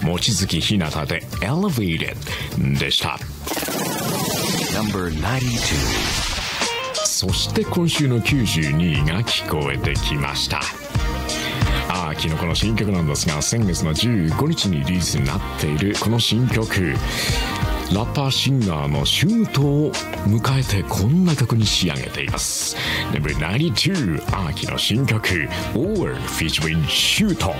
望月ひなたで Elevated でした。 No.92。 そして今週の92位が聞こえてきました。秋のこの新曲なんですが、先月の15日にリリースになっているこの新曲、ラッパーシンガーのシュートを迎えてこんな曲に仕上げています。 No.92 秋の新曲 Or featuring シュート。